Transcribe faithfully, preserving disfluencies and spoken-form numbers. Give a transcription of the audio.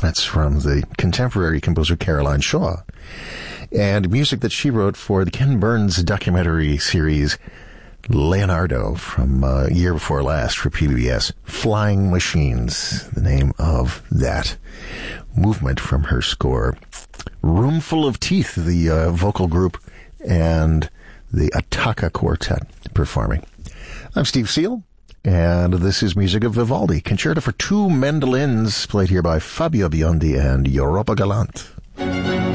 That's from the contemporary composer Caroline Shaw. And music that she wrote for the Ken Burns documentary series Leonardo from uh, year before last for P B S. Flying Machines, the name of that movement from her score. Roomful of Teeth, the uh, vocal group, and the Attacca Quartet performing. I'm Steve Seal, and this is music of Vivaldi, concerto for two mandolins, played here by Fabio Biondi and Europa Galante.